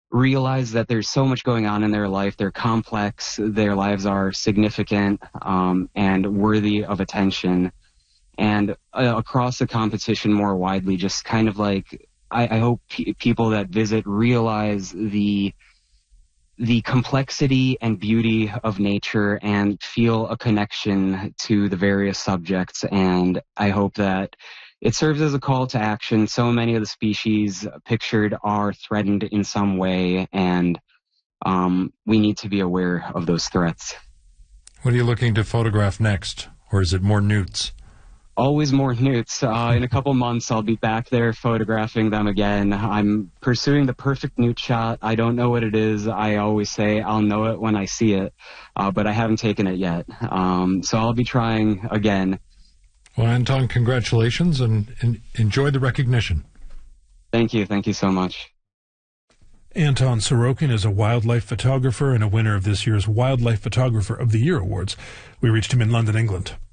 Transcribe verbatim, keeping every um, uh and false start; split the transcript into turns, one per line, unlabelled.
realize that there's so much going on in their life. They're complex. Their lives are significant um, and worthy of attention. And uh, across the competition more widely, just kind of like, I, I hope p- people that visit realize the the complexity and beauty of nature and feel a connection to the various subjects. And I hope that it serves as a call to action. So many of the species pictured are threatened in some way, and um, we need to be aware of those threats.
What are you looking to photograph next, or is it more newts?
Always more newts. Uh, in a couple months, I'll be back there photographing them again. I'm pursuing the perfect newt shot. I don't know what it is. I always say I'll know it when I see it, uh, but I haven't taken it yet. Um, so I'll be trying again.
Well, Anton, congratulations, and, and enjoy the recognition.
Thank you. Thank you so much.
Anton Sorokin is a wildlife photographer and a winner of this year's Wildlife Photographer of the Year Awards. We reached him in London, England.